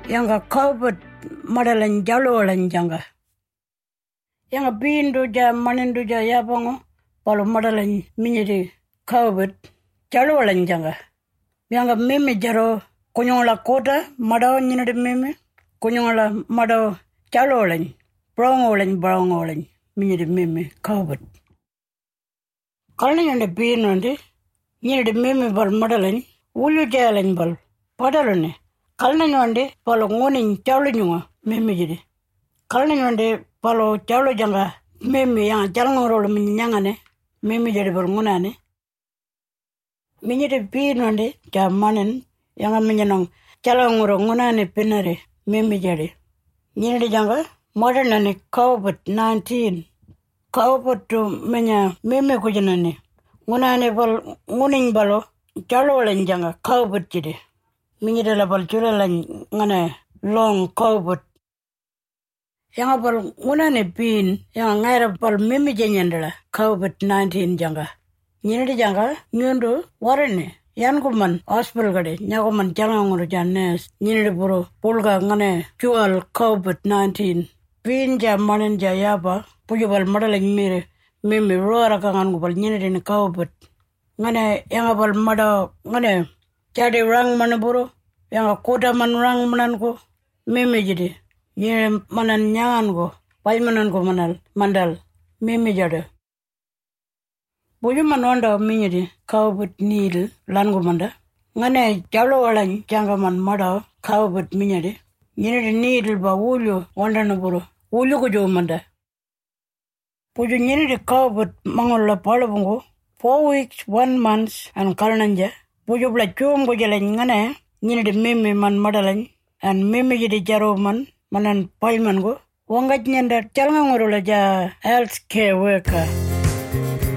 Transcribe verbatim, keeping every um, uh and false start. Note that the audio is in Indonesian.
yang ga COVID madalan jalolan janga. Yang ga bindu ja manindu ja yabango palo madalan minyidi COVID jalolan janga. Yang ga mimi jaro kunyongola kota madaw nyinidi mimi kunyongola madaw jalolan brongolan brongolan minyidi mimi COVID. Kalni yonde bindu nyinidi mimi bal madalan ulu jalan bal padalone. Kalna nyonde palo ngonin chawlo nyunga mimi jidi. Kalna nyonde palo chawlo janga mimi yang jalngorolo minyangane mimi jidi bal ngunane. Minyidi pi nonde jamanen yang minyanong jalngoro ngunane pinare mimi jidi. Nyidi janga modernane COVID nineteen. COVID tu menya mimi kujanane. Ngunane bal nguning balo chawlo lan janga COVID jidi. Minyida la bal chula la ngane long COVID. Yang bal ngunane pin yang ngaira bal mimi jenyandala COVID nineteen janga. Nyinidi janga nyundu warane yankuman hospital gade nyakuman jalangoro jannes nyinidi buru pulga ngane chual COVID nineteen. Pin ja manen ja yaba puju bal madala mire mimi ruara kangan bal nyinidi ni COVID. Ngane yang bal mada ngane jadi rang mana buru yang kota man rang manan ko meme jadi ye manan nyangan ko pai manan ko manal mandal meme jada buju manonda minyidi kawbut nil lan ko manda ngane jalo walan janga man mada kawbut minyidi nyidi nil ba wulu wanda no buru wulu ko jo manda buju nyidi kawbut mangolla palabungo four weeks one month an kalnanja buju bla chum go jala ngane nyidi meme man madalan an meme jidi jaro man manan palman go wangaj nyanda chalngangoro la ja health care worker